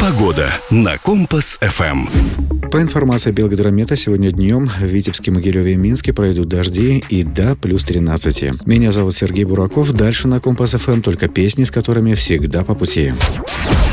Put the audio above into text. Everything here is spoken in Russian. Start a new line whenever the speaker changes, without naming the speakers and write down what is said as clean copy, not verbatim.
Погода на Компас-ФМ.
По информации Белгидромета, сегодня днем в Витебске, Могилеве и Минске пройдут дожди и до плюс 13. Меня зовут Сергей Бураков. Дальше на Компас-ФМ только песни, с которыми всегда по пути.